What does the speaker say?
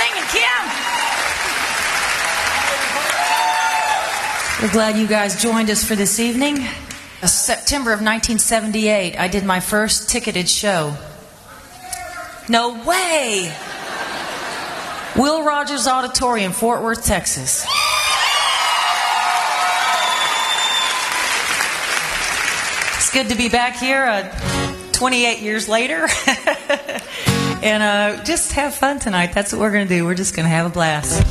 singing, Kim. We're glad you guys joined us for this evening. September of 1978, I did my first ticketed show. No way! Will Rogers Auditorium, Fort Worth, Texas. It's good to be back here 28 years later. And just have fun tonight. That's what we're going to do. We're just going to have a blast.